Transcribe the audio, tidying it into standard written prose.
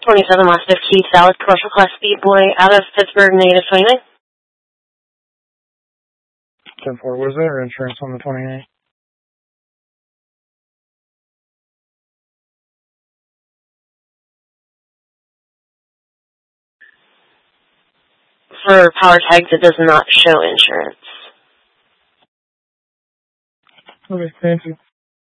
27 Mastiff Keith Valid Commercial Class Speed Boy out of Pittsburgh, negative 29. 10-4, what is their insurance on the 28? For power tags, it does not show insurance. Okay, thank you.